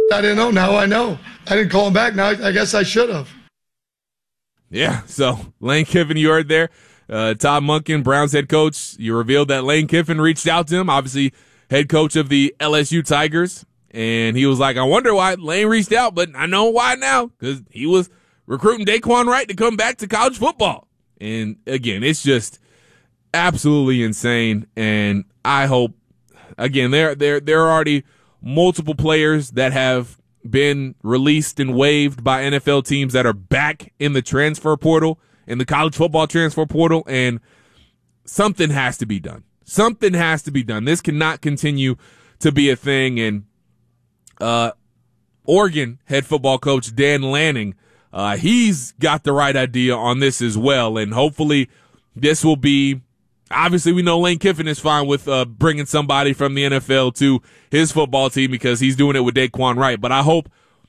I didn't know. Now I know. I didn't call him back. Now I guess I should have. Yeah, so Lane Kiffin, you heard there. Todd Monken, Browns head coach, you revealed that Lane Kiffin reached out to him, obviously head coach of the LSU Tigers, and he was like, I wonder why Lane reached out, but I know why now, because he was recruiting Daquan Wright to come back to college football. And again, it's just absolutely insane, and I hope, again, there are already multiple players that have been released and waived by NFL teams that are back in the transfer portal, in the college football transfer portal, and something has to be done. Something has to be done. This cannot continue to be a thing. And Oregon head football coach Dan Lanning, he's got the right idea on this as well, and hopefully this will be, obviously we know Lane Kiffin is fine with bringing somebody from the NFL to his football team because he's doing it with Daquan Wright, but I hope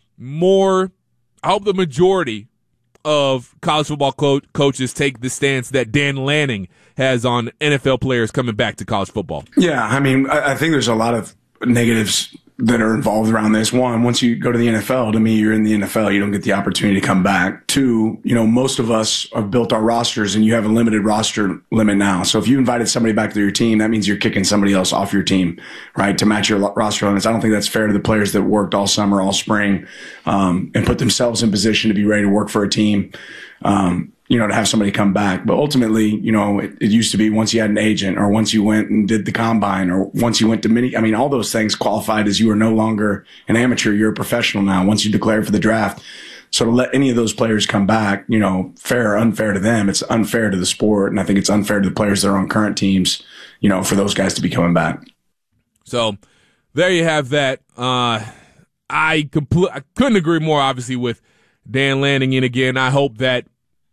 the majority of college football coaches take the stance that Dan Lanning has on NFL players coming back to college football. Yeah, I mean, I think there's a lot of negatives that are involved around this. One, once you go to the NFL, to me, you're in the NFL. You don't get the opportunity to come back. Two, most of us have built our rosters and you have a limited roster limit now. So if you invited somebody back to your team, that means you're kicking somebody else off your team, right? To match your roster limits. I don't think that's fair to the players that worked all summer, all spring, and put themselves in position to be ready to work for a team. To have somebody come back. But ultimately, it used to be once you had an agent or once you went and did the combine or once you went to all those things qualified as you are no longer an amateur, you're a professional now once you declare for the draft. So to let any of those players come back, fair or unfair to them, it's unfair to the sport. And I think it's unfair to the players that are on current teams, for those guys to be coming back. So there you have that. I couldn't agree more, obviously, with Dan Lanning. And again, I hope the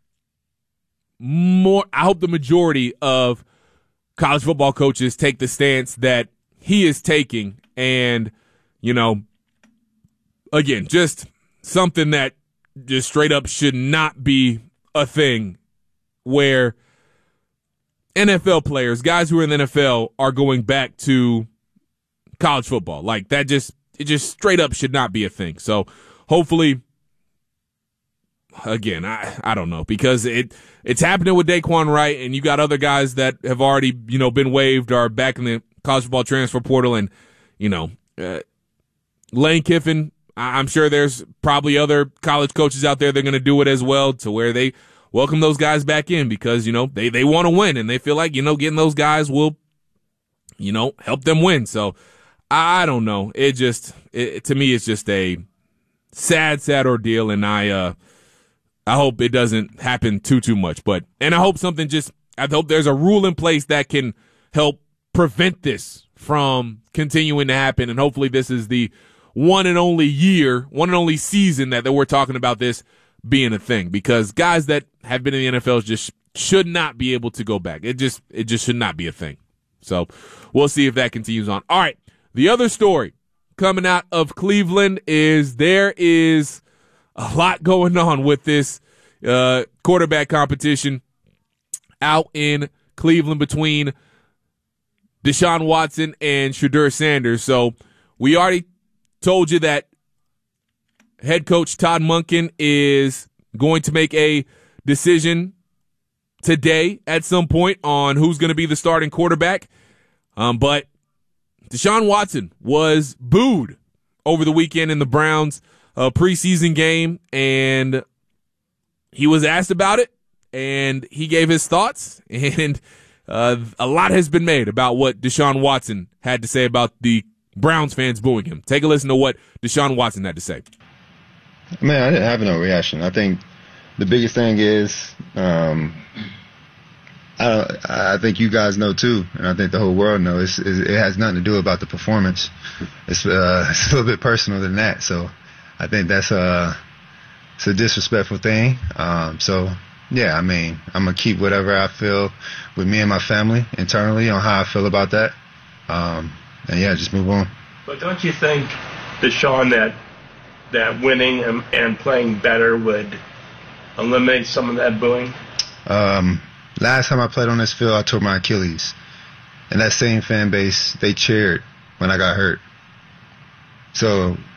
majority of college football coaches take the stance that he is taking. And, again, just something that just straight up should not be a thing where NFL players, guys who are in the NFL, are going back to college football. Like that it just straight up should not be a thing. So hopefully, again, I don't know, because it's happening with Daquan Wright, and you got other guys that have already, been waived or are back in the college football transfer portal, and, Lane Kiffin, I'm sure there's probably other college coaches out there that are going to do it as well, to where they welcome those guys back in because, they want to win, and they feel like, getting those guys will, help them win. So I don't know. To me, it's just a sad ordeal, and I hope it doesn't happen too much, and I hope I hope there's a rule in place that can help prevent this from continuing to happen. And hopefully this is the one and only season that we're talking about this being a thing, because guys that have been in the NFL just should not be able to go back. It just should not be a thing. So we'll see if that continues on. All right. The other story coming out of Cleveland is there is a lot going on with this quarterback competition out in Cleveland between Deshaun Watson and Shedeur Sanders. So we already told you that head coach Todd Monken is going to make a decision today at some point on who's going to be the starting quarterback. But Deshaun Watson was booed over the weekend in the Browns preseason game, and he was asked about it, and he gave his thoughts, and a lot has been made about what Deshaun Watson had to say about the Browns fans booing him. Take a listen to what Deshaun Watson had to say. Man, I didn't have no reaction. I think the biggest thing is, I think you guys know too, and I think the whole world knows, it has nothing to do about the performance. It's a little bit personal than that. So I think that's it's a disrespectful thing. So yeah, I mean, I'm gonna keep whatever I feel with me and my family internally on how I feel about that. And yeah, just move on. But don't you think, Deshaun, that winning and playing better would eliminate some of that booing? Last time I played on this field, I tore my Achilles. And that same fan base, they cheered when I got hurt. So